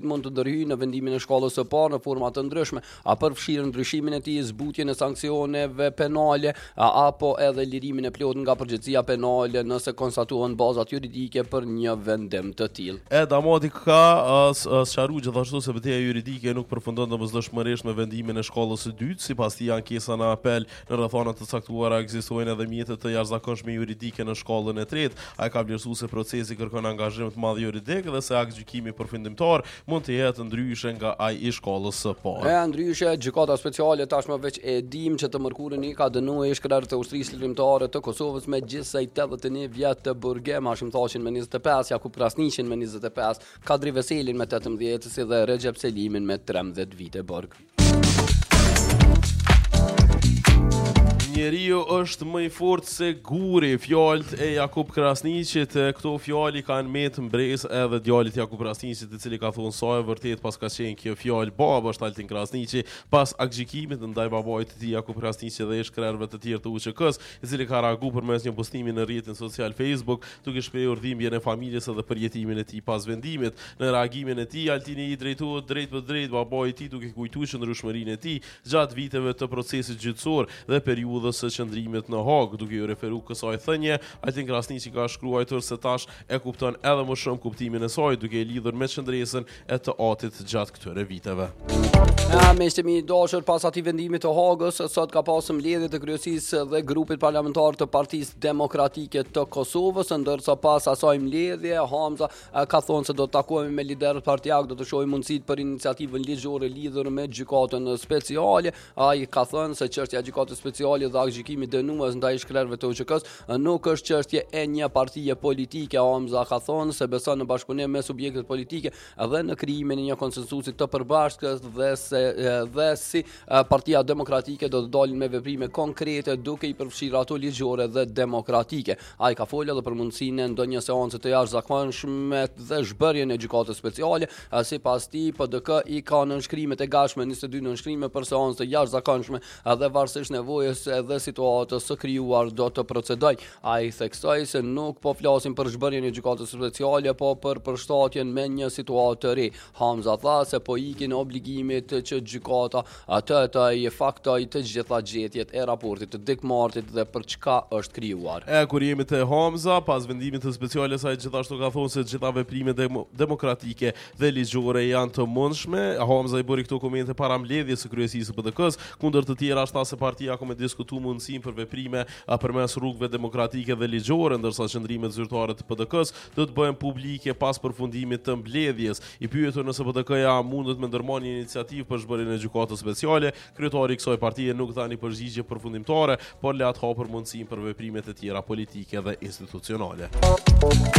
mund të ndërhyjë në vendimin e shkollës së parë në forma të ndryshme, a përfshirë ndryshimin e tij, zbutjen e sanksioneve penale, apo edhe lirimin e plot nga përgjegjësia penale nëse konstatuan bazat juridike për një vendim të tillë. Damati ka sqaruar gjithashtu se betejë juridike nuk përfundon domosdoshmërisht me vendimin e shkollës së dytë, sipas tij ankesa në apel në rrethana të caktuara ekzistojnë edhe mjete të jashtëzakonshme juridike në shkollën e tretë. Ai ka vlerësuar se procesi kërkon angazhim të madh juridik dhe se gjykimi përfundimtar mund të jetë ndryshe nga ai i shkollës së parë. Ndryshe, gjykata speciale tashmë veç e dim që të mërkurën i ka dënuar ish-krerët të ushtrisë lëvimtare të Kosovës me gjithsej 81 vjet të burgim, Hashimtashin me 25, Jakub Krasniqin me 25, Kadri Veselin me 18 si dhe Recep Selimin me 13 vite burg. Njeriu është më i fortë se guri, fjalët e Jakub Krasniqit. Këto fjalë kanë mbet mbres edhe djalit Jakub Krasniqit, i cili ka thonë sa e vërtet pas ka qenë kjo fjalë baba është Altin Krasniqi pas akgjikimit ndaj babait të tij Jakub Krasniqi dhe ish-krerëve të tjerë të UÇK-s, i cili ka reaguar përmes një postimi në rrjetin social Facebook, duke shprehur dhimbjen e familjes edhe përjetimin e tij pas vendimit. Në reagimin e tij, Altini i drejtohet drejt për drejt babait të tij, duke kujtuar qëndrueshmërinë e tij gjatë viteve të procesit gjyqësor dhe periudhës së qëndrimit në Hag, duke ju referuar kësaj thënie. Altin Krasniqi ka shkruar se tash e kupton edhe më shumë kuptimin e saj, duke e lidhur me qëndresën e të atit gjatë këtyre viteve. Miqtë i dashur, pas atij vendimit të Hagës, sot ka pasur mbledhje të kryesisë dhe grupit parlamentar të Partisë Demokratike të Kosovës, ndërsa pas asaj mbledhje Hamza ka thonë se do të takohemi me liderët partijak, do të shohim mundësitë për iniciativën ligjore lidhur me gjykatën speciale. Ai ka thënë se çështja e gjykatës speciale dhe gjykimi dënues ndaj ish-krerëve të UÇK-s nuk është çështje e një partie politike. Hamza ka thonë se beson në bashkëpunim me subjektet politike dhe në krijimin e një konsensusi të përbashkët dhe si Partia Demokratike do të dalin me veprime konkrete duke i përfshirë ato ligjore dhe demokratike. Ai ka folur edhe për mundësinë e ndonjë seance të jashtëzakonshme dhe zhbërjen e gjykatës speciale. Sipas tij, PDK i ka nënshkrimet e gatshme, 22 nënshkrime për seancë të jashtëzakonshme dhe varësisht nevojës dhe situatës së krijuar do të procedoj. Ai theksoi se nuk po flasim për zhbërjen e gjykatës speciale, po për përshtatjen me një situatë të re. Hamza tha se po ikin obligimit që gjykata të faktoj të gjitha gjetjet e raportit të Dikmartit dhe për çka është krijuar. Kur jemi te Hamza, pas vendimit të speciales, ai gjithashtu ka thonë se gjitha veprimet demokratike dhe ligjore janë të mundshme. Hamza i bëri këto komente para mbledhjes së kryesisë së PDK-s, kundër të tjera ashta se partia ka diskutuar mundësinë për veprime përmes rrugëve demokratike dhe ligjore, ndërsa qëndrimet zyrtare të PDK-s do të bëhen publike pas përfundimit të mbledhjes. I pyetur nëse PDK-ja mundet me ndërmarrë një iniciativë për zhbërjen e gjykatës speciale, kryetari i kësaj partie nuk dha një përgjigje përfundimtare, por le të hapur mundësinë për veprimet e tjera politike dhe institucionale.